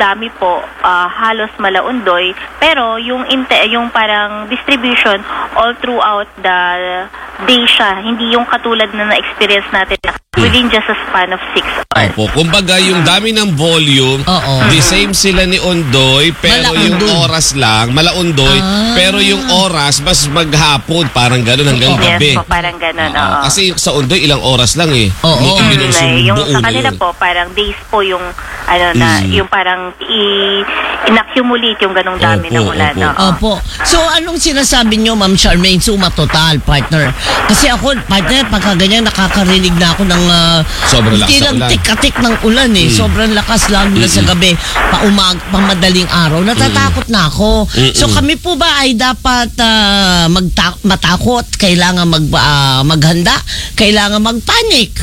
dami po halos Malaundoy, pero yung parang distribution all throughout the day siya, hindi yung katulad na na-experience natin within just a span of 6 hours. Opo, kumbaga yung dami ng volume, the same sila ni Ondoy, pero yung oras lang, Malaundoy, pero yung oras mas maghapon, parang gano'n hanggang gabi. Yes po, parang gano'n. Kasi sa Ondoy, ilang oras lang eh. Yung sa kanila po, parang days po yung, yung parang inaccumulate yung ganong dami ng ulan. Opo. So, anong sinasabi nyo, Ma'am Charmaine, suma total, partner? Kasi ako, partner, pagka ganyan, nakakarinig na ako ng sobrang lakas ng ulan. Tik-tik ng ulan eh. Sobrang lakas lang na sa gabi, pamadaling araw. Natatakot na ako. So, kami po ba ay dapat matakot? Kailangan maghanda? Kailangan magpanik?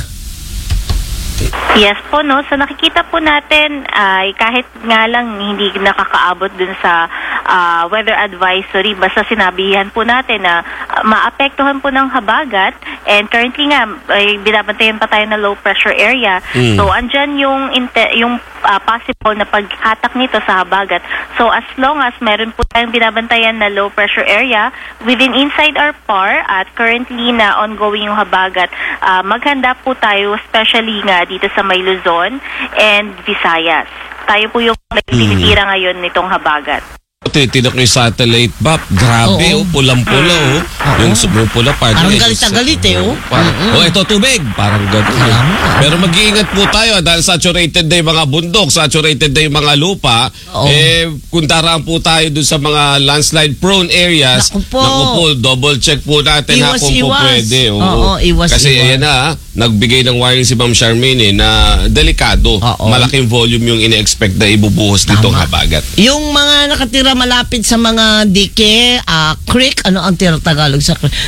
Yes po, no? So nakikita po natin ay kahit nga lang hindi nakakaabot dun sa weather advisory, basta sinabihan po natin na maapektuhan po ng habagat, and currently nga ay binabantayan pa tayo na low pressure area. So andyan yung possible na paghatak nito sa habagat. So as long as meron po tayong binabantayan na low pressure area within inside our PAR at currently na ongoing yung habagat, maghanda po tayo, especially nga dito sa may Luzon and Visayas. Tayo po yung tinitira ngayon nitong habagat. Titignan ko yung satellite map. Grabe, pulang-pula, Yung sumupula, parang galit na galit, ito tubig. Parang gano'n. Pero mag-iingat po tayo dahil saturated na yung mga bundok, saturated na yung mga lupa. Kung daraan po tayo dun sa mga landslide prone areas, naku po, double check po natin kung po pwede. Kasi ayan na, nagbigay ng warning si Ma'am Charmaine na delikado. Malaking volume yung ine-expect na ibubuhos ditong habagat. Yung mga nakatira malapit sa mga dike, creek, ano ang Tagalog sa creek?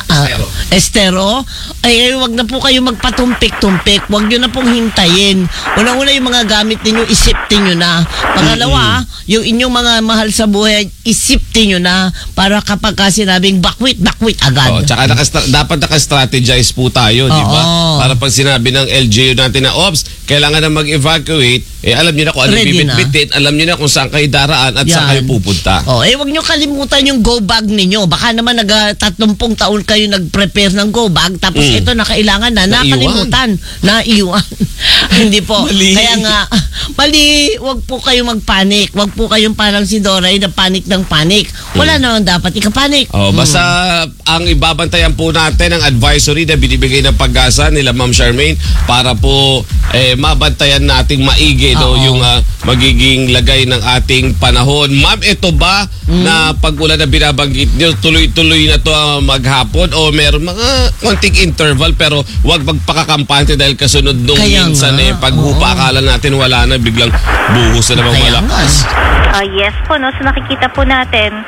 Estero. Ay, wag na po kayo magpatumpik-tumpik. Wag nyo na pong hintayin. Unang-una yung mga gamit ninyo, isiptin nyo na. Pangalawa, yung inyong mga mahal sa buhay, isiptin nyo na para kapag sinabing bakwit agad. Tsaka dapat naka-strategize po tayo, di ba? Para pag sinabi ng LGU natin na, kailangan na mag-evacuate, alam nyo na kung ano bibit-bitin, alam nyo na kung saan kayo daraan at saan kayo pupunta. Wag nyo kalimutan yung go bag ninyo. Baka naman 30 taon kayo nag-prepare ng go bag, tapos ito nakailangan na, nakalimutan, naiwan. Hindi po. Mali. Kaya nga, mali, wag po kayong magpanik. Wag po kayong parang si Doray na panik ng panik. Wala naman dapat ikapanik. Basta ang ibabantayan po natin ang advisory na binibigay ng Pag-asa nila Ma'am Charmaine para po mabantayan nating maigi yung magiging lagay ng ating panahon. Ma'am, ito ba na pag-ulan na binabanggit nyo, tuloy-tuloy na to maghapon o meron mga konting interval pero wag magpakakampante dahil kasunod nung minsan paghupa akala natin wala na, biglang buhos na namang malakas. Yes po, no? So nakikita po natin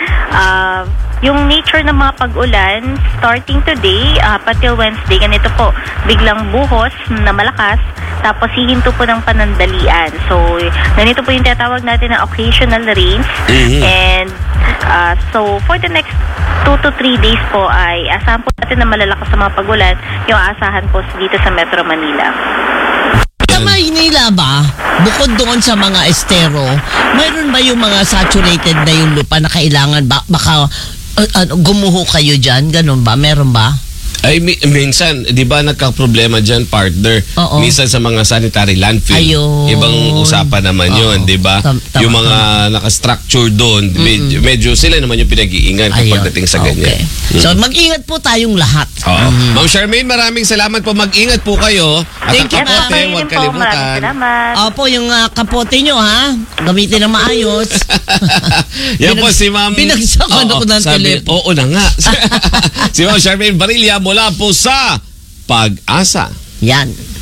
yung nature ng mga pag-ulan starting today until Wednesday, ganito po, biglang buhos na malakas, tapos hihinto po ng panandalian. So ganito po yung tinatawag natin na occasional rains. And so for the next 2 to 3 days po ay asahan po natin na malalakas sa mga pag-ulan yung aasahan po dito sa Metro Manila. Sa Maynila ba, bukod doon sa mga estero, mayroon ba yung mga saturated na yung lupa na kailangan baka gumuho kayo dyan? Ganun ba? Meron ba? Ay, minsan, di ba nagka-problema dyan, partner? Minsan sa mga sanitary landfill. Ibang usapan naman yun, di ba? Yung mga naka-structure doon, medyo sila naman yung pinag-iingan kapag dating sa ganyan. So, mag-ingat po tayong lahat. Ma'am Charmaine, maraming salamat po. Mag-ingat po kayo. At ang kapote, huwag kalimutan. Opo, yung kapote nyo, gamitin na maayos. Yan po si Ma'am... Binagsakan ako ng telepono. Oo na nga. Si Ma'am Charmaine Barilla mula po sa Pag-asa. Yan.